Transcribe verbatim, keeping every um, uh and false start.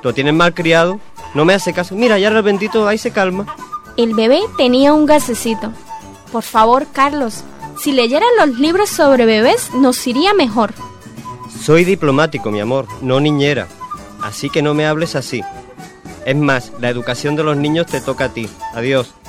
¿Lo tienes mal criado? No me hace caso. Mira, ya el bendito ahí se calma. El bebé tenía un gasecito. Por favor, Carlos, si leyeran los libros sobre bebés, nos iría mejor. Soy diplomático, mi amor, no niñera. Así que no me hables así. Es más, la educación de los niños te toca a ti. Adiós.